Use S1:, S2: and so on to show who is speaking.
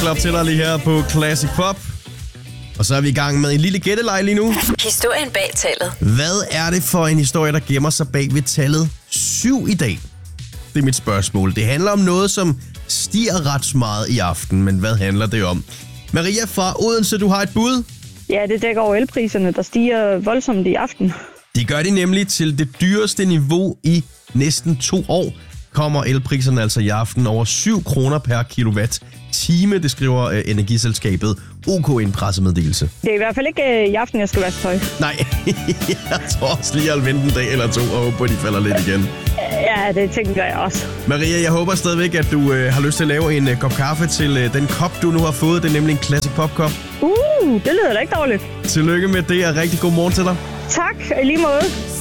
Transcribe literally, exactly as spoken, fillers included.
S1: Club til dig lige her på Classic Pop. Og så er vi i gang med en lille gætteleg lige nu.
S2: Historien bag tallet.
S1: Hvad er det for en historie, der gemmer sig bag ved tallet syv i dag? Det er mit spørgsmål. Det handler om noget, som stiger ret meget i aften, men hvad handler det om? Maria fra Odense, du har et bud?
S3: Ja, det dækker over elpriserne, der stiger voldsomt i aften.
S1: Det gør de nemlig til det dyreste niveau i næsten to år. Kommer elpriserne altså i aften over syv kroner per kilowatt-time, det skriver øh, energiselskabet O K i en pressemeddelelse.
S3: Det er i hvert fald ikke øh, i aften, jeg skal vaske tøj.
S1: Nej, jeg tror også lige, jeg vil vente en dag eller to og håbe på, at de falder lidt igen.
S3: Ja, det tænker jeg også.
S1: Maria, jeg håber stadigvæk, at du øh, har lyst til at lave en øh, kop kaffe til øh, den kop, du nu har fået. Det er nemlig en Classic Pop-kop.
S3: Uh, det lyder da ikke dårligt.
S1: Tillykke med det, og rigtig god morgen til dig.
S3: Tak, i lige måde.